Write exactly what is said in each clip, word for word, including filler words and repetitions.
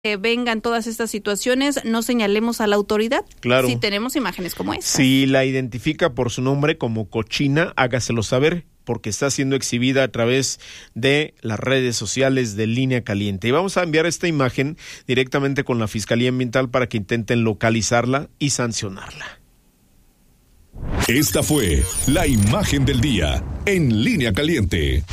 que vengan todas estas situaciones, no señalemos a la autoridad. Claro. Si tenemos imágenes como esta. Si la identifica por su nombre como cochina, hágaselo saber, porque está siendo exhibida a través de las redes sociales de Línea Caliente. Y vamos a enviar esta imagen directamente con la Fiscalía Ambiental para que intenten localizarla y sancionarla. Esta fue la imagen del día en Línea Caliente.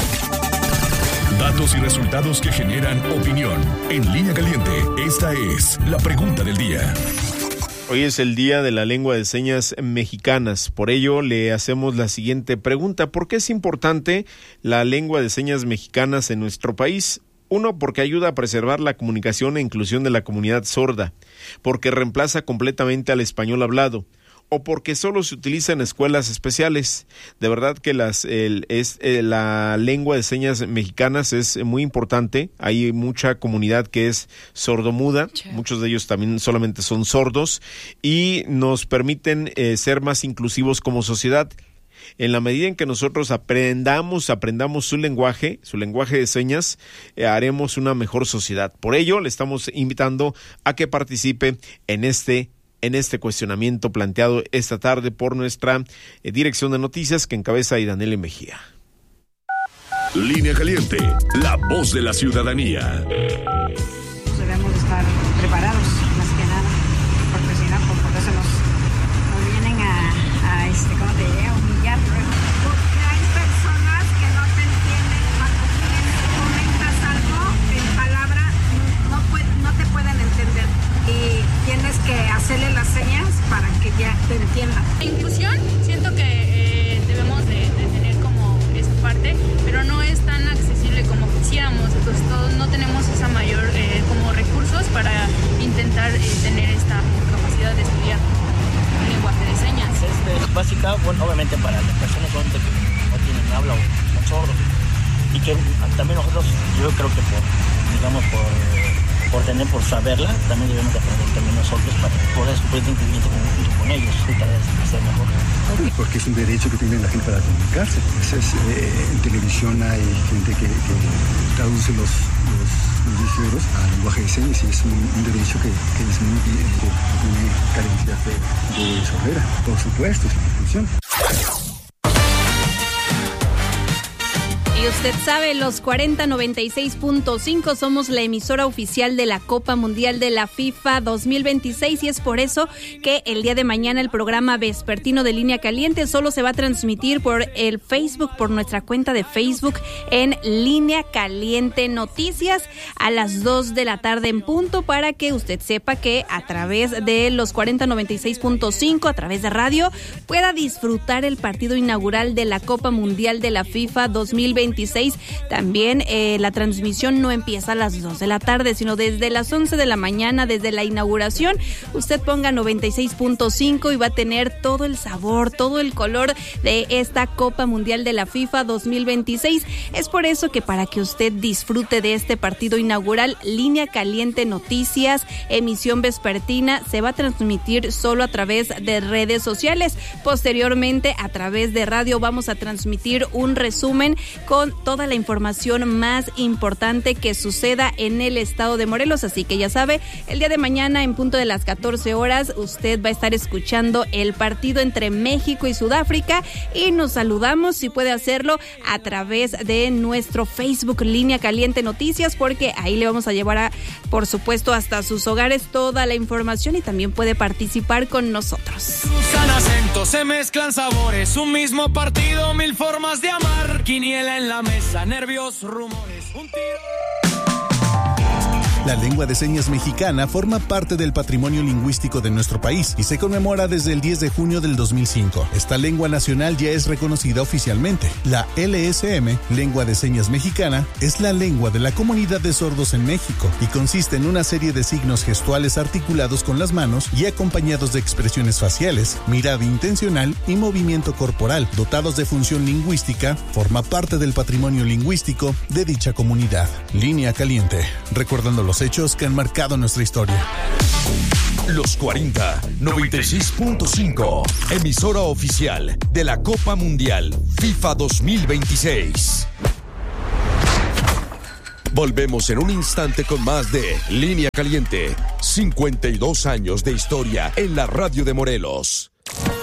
Datos y resultados que generan opinión. En Línea Caliente, esta es la pregunta del día. Hoy es el Día de la Lengua de Señas Mexicanas. Por ello, le hacemos la siguiente pregunta. ¿Por qué es importante la lengua de señas mexicanas en nuestro país? Uno, porque ayuda a preservar la comunicación e inclusión de la comunidad sorda. Porque reemplaza completamente al español hablado. O porque solo se utiliza en escuelas especiales. De verdad que las el, es eh, la lengua de señas mexicanas es muy importante. Hay mucha comunidad que es sordomuda, sí. Muchos de ellos también solamente son sordos y nos permiten eh, ser más inclusivos como sociedad. En la medida en que nosotros aprendamos, aprendamos su lenguaje, su lenguaje de señas, eh, haremos una mejor sociedad. Por ello, le estamos invitando a que participe en este en este cuestionamiento planteado esta tarde por nuestra eh, dirección de noticias que encabeza Idanele Mejía. Línea Caliente, la voz de la ciudadanía. Debemos estar preparados, más que nada, porque si no, pues por eso nos, nos vienen a, a este, ¿cómo te diré? A humillar. Porque hay personas que no te entienden cuando comentas algo en palabra, no, puede, no te pueden entender. Y tienes que hacerle las señas para que ya te entiendan. La inclusión, siento que eh, debemos de, de tener como esa parte, pero no es tan accesible como quisiéramos, entonces todos no tenemos esa mayor eh, como recursos para intentar eh, tener esta capacidad de estudiar un lenguaje de señas. Es básica, bueno, obviamente para las personas que no tienen habla o son sordos, y que también nosotros, yo creo que por, digamos, por... por tener, por saberla, también debemos de aprender también nosotros para poder cumplir junto con, con ellos, su tarea de ser mejor. Porque es un derecho que tiene la gente para comunicarse. Es, eh, en televisión hay gente que, que traduce los, los, los noticieros al lenguaje de señas y es un, un derecho que, que es muy bien, que tiene carencias de, de sordera. Por supuesto, es una inclusión. Y usted sabe, los cuarenta noventa y seis punto cinco somos la emisora oficial de la Copa Mundial de la FIFA dos mil veintiséis y es por eso que el día de mañana el programa vespertino de Línea Caliente solo se va a transmitir por el Facebook, por nuestra cuenta de Facebook en Línea Caliente Noticias a las dos de la tarde en punto, para que usted sepa que a través de los cuarenta noventa y seis punto cinco, a través de radio, pueda disfrutar el partido inaugural de la Copa Mundial de la FIFA dos mil veintiséis. También eh, la transmisión no empieza a las dos de la tarde, sino desde las once de la mañana, desde la inauguración. Usted ponga noventa y seis punto cinco y va a tener todo el sabor, todo el color de esta Copa Mundial de la FIFA dos mil veintiséis. Es por eso que para que usted disfrute de este partido inaugural, Línea Caliente Noticias, emisión vespertina, se va a transmitir solo a través de redes sociales. Posteriormente, a través de radio, vamos a transmitir un resumen con toda la información más importante que suceda en el estado de Morelos. Así que ya sabe, el día de mañana en punto de las catorce horas usted va a estar escuchando el partido entre México y Sudáfrica y nos saludamos, si puede hacerlo, a través de nuestro Facebook Línea Caliente Noticias, porque ahí le vamos a llevar a, por supuesto, hasta sus hogares toda la información y también puede participar con nosotros. Cruzan acentos, se mezclan sabores, un mismo partido, mil formas de amar, quiniela en la mesa, nervios, rumores, un tiro. La lengua de señas mexicana forma parte del patrimonio lingüístico de nuestro país y se conmemora desde el diez de junio del dos mil cinco. Esta lengua nacional ya es reconocida oficialmente. La L S M, Lengua de Señas Mexicana, es la lengua de la comunidad de sordos en México y consiste en una serie de signos gestuales articulados con las manos y acompañados de expresiones faciales, mirada intencional y movimiento corporal, dotados de función lingüística. Forma parte del patrimonio lingüístico de dicha comunidad. Línea Caliente, recordando los hechos que han marcado nuestra historia. Los cuarenta noventa y seis punto cinco, emisora oficial de la Copa Mundial FIFA dos mil veintiséis. Volvemos en un instante con más de Línea Caliente. cincuenta y dos años de historia en la radio de Morelos.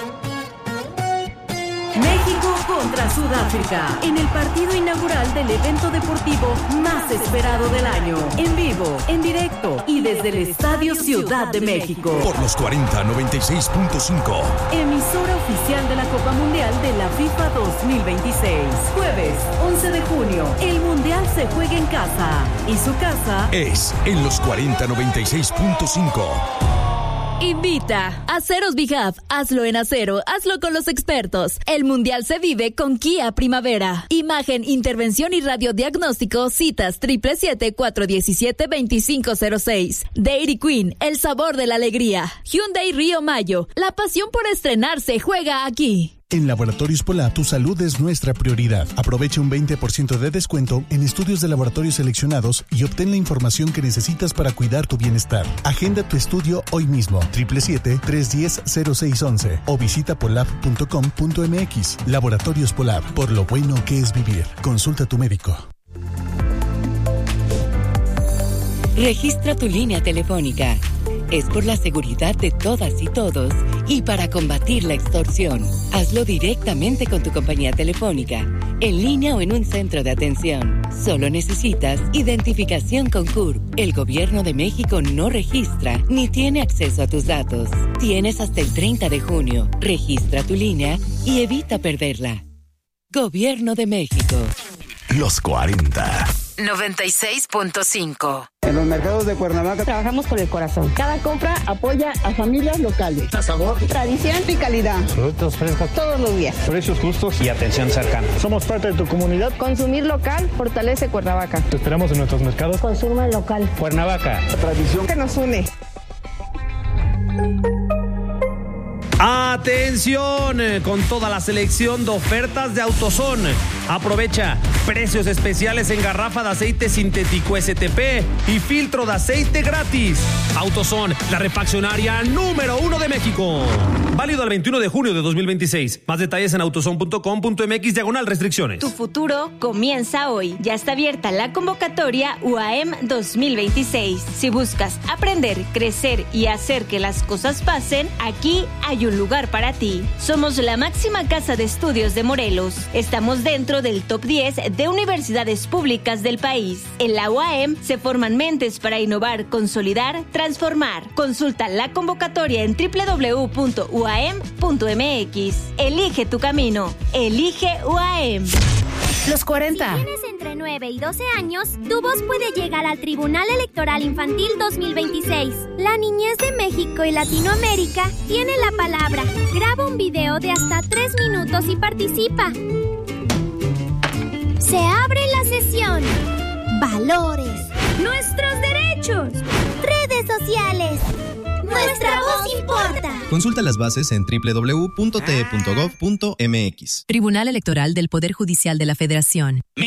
México contra Sudáfrica, en el partido inaugural del evento deportivo más esperado del año. En vivo, en directo y desde el Estadio Ciudad de México. Por los cuarenta noventa y seis punto cinco. Emisora oficial de la Copa Mundial de la FIFA dos mil veintiséis. Jueves, once de junio, el Mundial se juega en casa. Y su casa es en los cuarenta noventa y seis punto cinco. Invita. Aceros Bihab. Hazlo en acero. Hazlo con los expertos. El Mundial se vive con Kia Primavera. Imagen, intervención y radiodiagnóstico. Citas siete siete siete, cuatro uno siete, dos cinco cero seis. Dairy Queen. El sabor de la alegría. Hyundai Río Mayo. La pasión por estrenarse juega aquí. En Laboratorios Polab, tu salud es nuestra prioridad. Aprovecha un veinte por ciento de descuento en estudios de laboratorio seleccionados y obtén la información que necesitas para cuidar tu bienestar. Agenda tu estudio hoy mismo, siete siete siete, tres uno cero, cero seis uno uno o visita polab punto com punto m x. Laboratorios Polab, por lo bueno que es vivir. Consulta a tu médico. Registra tu línea telefónica. Es por la seguridad de todas y todos y para combatir la extorsión. Hazlo directamente con tu compañía telefónica, en línea o en un centro de atención. Solo necesitas identificación con C U R P. El Gobierno de México no registra ni tiene acceso a tus datos. Tienes hasta el treinta de junio. Registra tu línea y evita perderla. Gobierno de México. Los cuarenta. noventa y seis punto cinco. En los mercados de Cuernavaca trabajamos con el corazón. Cada compra apoya a familias locales. Sabor, tradición y calidad. Productos frescos todos los días. Precios justos y atención cercana. Somos parte de tu comunidad. Consumir local fortalece Cuernavaca. Te esperamos en nuestros mercados. Consuma local. Cuernavaca. La tradición que nos une. Atención con toda la selección de ofertas de AutoZone. Aprovecha precios especiales en garrafa de aceite sintético S T P y filtro de aceite gratis. AutoZone, la refaccionaria número uno de México. Válido al veintiuno de junio de dos mil veintiséis. Más detalles en autozone punto com punto m x diagonal restricciones. Tu futuro comienza hoy. Ya está abierta la convocatoria U A M dos mil veintiséis. Si buscas aprender, crecer y hacer que las cosas pasen, aquí hay un lugar para ti. Somos la máxima casa de estudios de Morelos. Estamos dentro del top diez de universidades públicas del país. En la U A M se forman mentes para innovar, consolidar, transformar. Consulta la convocatoria en doble u doble u doble u punto u a m punto m x. Elige tu camino. Elige U A M. Los cuarenta. Si tienes entre nueve y doce años, tu voz puede llegar al Tribunal Electoral Infantil dos mil veintiséis. La niñez de México y Latinoamérica tiene la palabra. Graba un video de hasta tres minutos y participa. Se abre la sesión. Valores. Nuestros derechos. Redes sociales. Nuestra voz importa. Consulta las bases en doble u doble u doble u punto t e punto gov punto m x. Tribunal Electoral del Poder Judicial de la Federación.